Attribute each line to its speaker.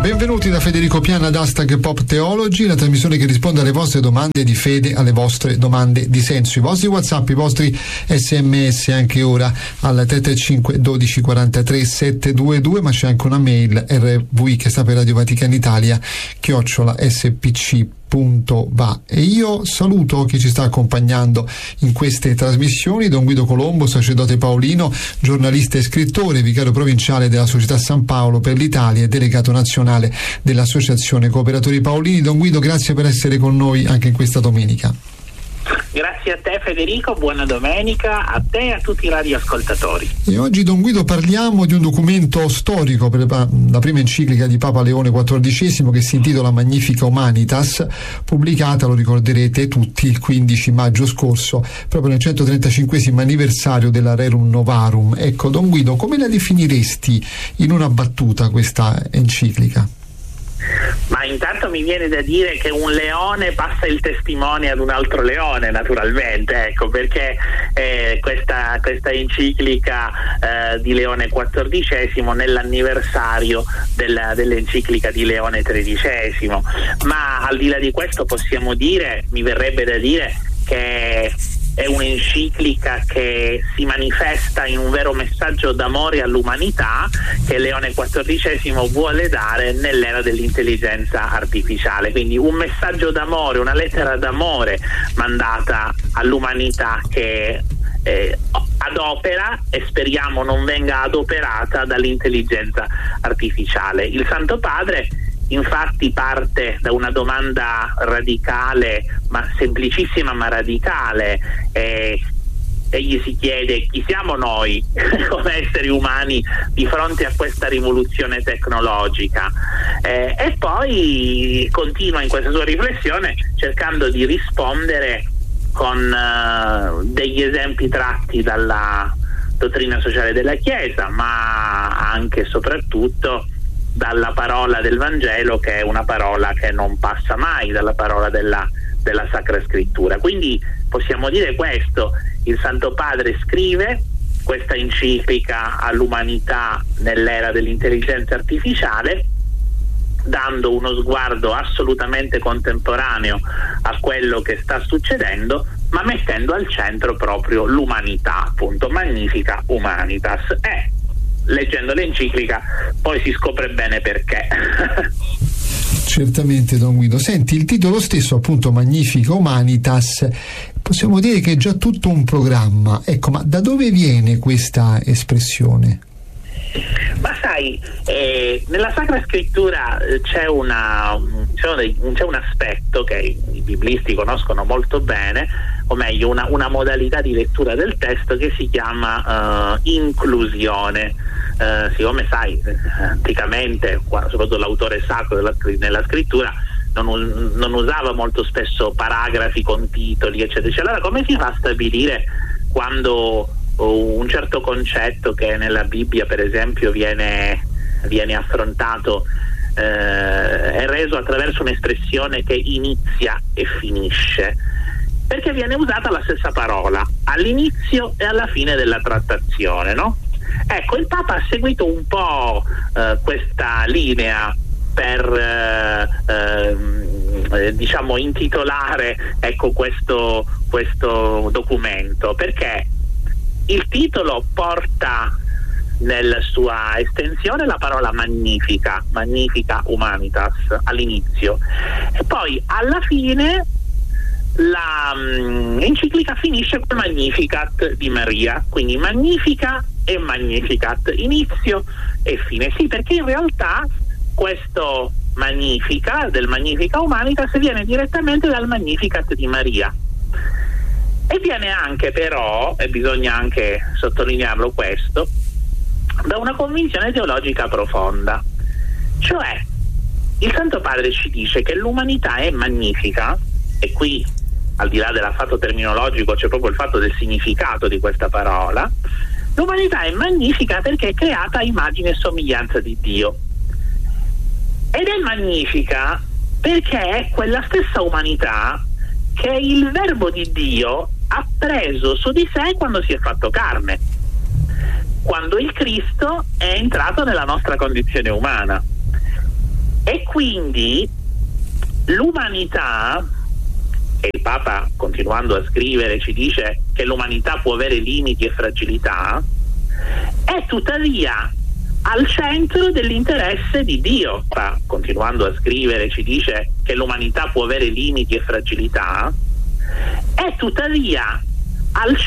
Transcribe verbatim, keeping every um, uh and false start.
Speaker 1: Benvenuti da Federico Piana ad Hashtag Pop Theology, la trasmissione che risponde alle vostre domande di fede, alle vostre domande di senso, i vostri WhatsApp, i vostri sms anche ora al tre tre cinque dodici quarantatré settecentodventidue, ma c'è anche una mail R V I che sta per Radio Vaticana Italia chiocciola S P C punto va. E io saluto chi ci sta accompagnando in queste trasmissioni: Don Guido Colombo, sacerdote paolino, giornalista e scrittore, vicario provinciale della Società San Paolo per l'Italia e delegato nazionale dell'Associazione Cooperatori Paolini. Don Guido, grazie per essere con noi anche in questa domenica.
Speaker 2: Grazie a te Federico, buona domenica a te e a tutti i radioascoltatori.
Speaker 1: E oggi, Don Guido, parliamo di un documento storico per la prima enciclica di Papa Leone quattordicesimo, che si intitola Magnifica Humanitas, pubblicata, lo ricorderete tutti, il quindici maggio scorso, proprio nel centotrentacinquesimo anniversario della Rerum Novarum. Ecco, Don Guido, come la definiresti in una battuta questa enciclica?
Speaker 2: Ma intanto mi viene da dire che un leone passa il testimone ad un altro leone, naturalmente, ecco, perché eh, questa, questa enciclica eh, di Leone quattordicesimo nell'anniversario della, dell'enciclica di Leone tredicesimo. Ma al di là di questo possiamo dire, mi verrebbe da dire che è un'enciclica che si manifesta in un vero messaggio d'amore all'umanità che Leone quattordicesimo vuole dare nell'era dell'intelligenza artificiale. Quindi un messaggio d'amore, una lettera d'amore mandata all'umanità che eh, adopera e speriamo non venga adoperata dall'intelligenza artificiale. Il Santo Padre infatti parte da una domanda radicale, ma semplicissima ma radicale. Eh, egli si chiede: chi siamo noi come esseri umani di fronte a questa rivoluzione tecnologica? Eh, e poi continua in questa sua riflessione cercando di rispondere con uh, degli esempi tratti dalla dottrina sociale della Chiesa, ma anche e soprattutto dalla parola del Vangelo, che è una parola che non passa mai, dalla parola della, della Sacra Scrittura. Quindi possiamo dire questo: il Santo Padre scrive questa enciclica all'umanità nell'era dell'intelligenza artificiale, dando uno sguardo assolutamente contemporaneo a quello che sta succedendo, ma mettendo al centro proprio l'umanità, appunto, Magnifica Humanitas. E leggendo l'enciclica poi si scopre bene perché.
Speaker 1: Certamente, Don Guido. Senti, il titolo stesso, appunto, Magnifica Humanitas, possiamo dire che è già tutto un programma. Ecco, ma da dove viene questa espressione?
Speaker 2: Ma sai, eh, nella Sacra Scrittura c'è, una, c'è, dei, c'è un aspetto che i biblisti conoscono molto bene, o meglio una, una modalità di lettura del testo che si chiama uh, inclusione. Uh, siccome sai, anticamente, soprattutto l'autore sacro della, nella scrittura non, non usava molto spesso paragrafi con titoli, eccetera, eccetera. Allora come si fa a stabilire quando un certo concetto che nella Bibbia, per esempio, viene, viene affrontato eh, è reso attraverso un'espressione che inizia e finisce? Perché viene usata la stessa parola all'inizio e alla fine della trattazione, no? Ecco, il Papa ha seguito un po' eh, questa linea per eh, eh, diciamo intitolare, ecco, questo, questo documento, perché il titolo porta nella sua estensione la parola magnifica, Magnifica Humanitas all'inizio, e poi alla fine la um, enciclica finisce con Magnificat di Maria, quindi Magnifica e Magnificat, inizio e fine. Sì, perché in realtà questo Magnifica, del Magnifica Humanitas, viene direttamente dal Magnificat di Maria. E viene anche però, e bisogna anche sottolinearlo questo, da una convinzione teologica profonda. Cioè, il Santo Padre ci dice che l'umanità è magnifica, e qui, al di là del fatto terminologico, c'è proprio il fatto del significato di questa parola. L'umanità è magnifica perché è creata a immagine e somiglianza di Dio. Ed è magnifica perché è quella stessa umanità che il Verbo di Dio ha preso su di sé quando si è fatto carne, quando il Cristo è entrato nella nostra condizione umana. E quindi l'umanità, e il Papa, continuando a scrivere, ci dice che l'umanità può avere limiti e fragilità, è tuttavia al centro dell'interesse di Dio. Pa, continuando a scrivere, ci dice che l'umanità può avere limiti e fragilità, è tuttavia al